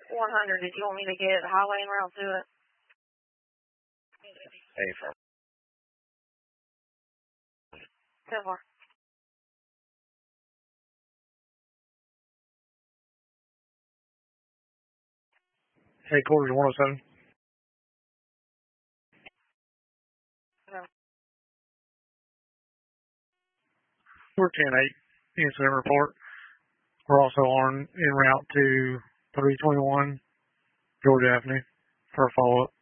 100, did you want me to get highway en route to it? Hey, from. So far. Headquarters 107. No. We're 10-8. Incident report. We're also en route to 321 Georgia Avenue for a follow-up.